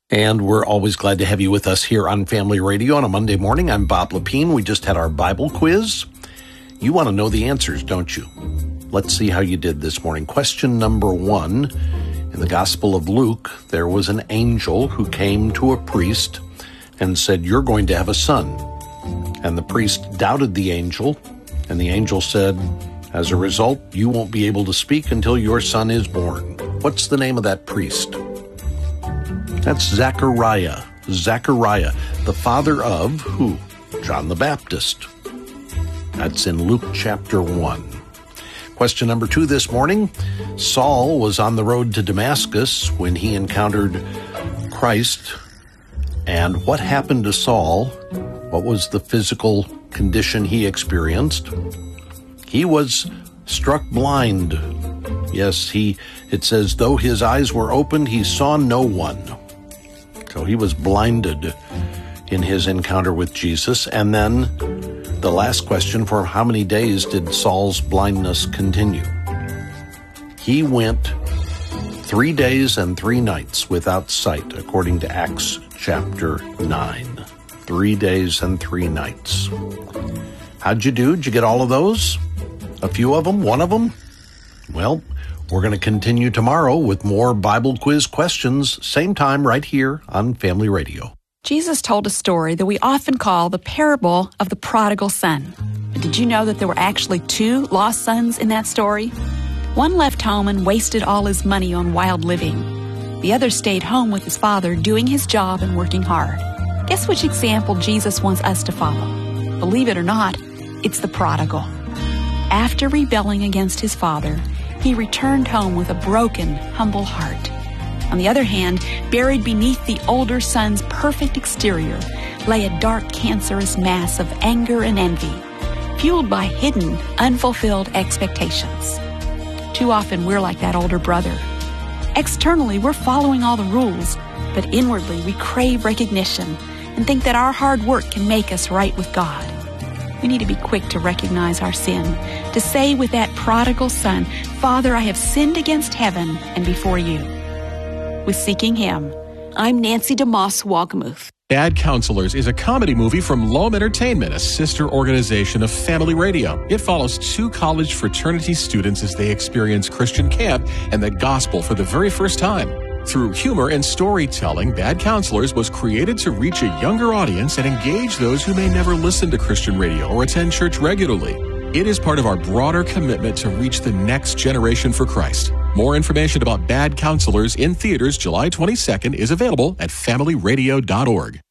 And we're always glad to have you with us here on Family Radio on a Monday morning. I'm Bob Lepine. We just had our Bible quiz. You want to know the answers, don't you? Let's see how you did this morning. Question number 1. In the Gospel of Luke, there was an angel who came to a priest and said, "You're going to have a son." And the priest doubted the angel, and the angel said, "As a result, you won't be able to speak until your son is born." What's the name of that priest? That's Zechariah. Zechariah, the father of who? John the Baptist. That's in Luke chapter 1. Question number 2 this morning. Saul was on the road to Damascus when he encountered Christ. And what happened to Saul? What was the physical condition he experienced? He was struck blind. Yes, it says, though his eyes were opened, he saw no one. So he was blinded in his encounter with Jesus. And then the last question, for how many days did Saul's blindness continue? He went 3 days and 3 nights without sight, according to Acts chapter 9. 3 days and 3 nights. How'd you do? Did you get all of those? A few of them? One of them? Well, we're going to continue tomorrow with more Bible quiz questions, same time right here on Family Radio. Jesus told a story that we often call the parable of the prodigal son. But did you know that there were actually 2 lost sons in that story? One left home and wasted all his money on wild living. The other stayed home with his father, doing his job and working hard. Guess which example Jesus wants us to follow? Believe it or not, it's the prodigal. After rebelling against his father, he returned home with a broken, humble heart. On the other hand, buried beneath the older son's perfect exterior lay a dark, cancerous mass of anger and envy, fueled by hidden, unfulfilled expectations. Too often we're like that older brother. Externally, we're following all the rules, but inwardly we crave recognition and think that our hard work can make us right with God. We need to be quick to recognize our sin, to say with that prodigal son, "Father, I have sinned against heaven and before you." With Seeking Him, I'm Nancy DeMoss Walgamuth. Bad Counselors is a comedy movie from Loam Entertainment, a sister organization of Family Radio. It follows 2 college fraternity students as they experience Christian camp and the gospel for the very first time. Through humor and storytelling, Bad Counselors was created to reach a younger audience and engage those who may never listen to Christian radio or attend church regularly. It is part of our broader commitment to reach the next generation for Christ. More information about Bad Counselors in theaters July 22nd is available at familyradio.org.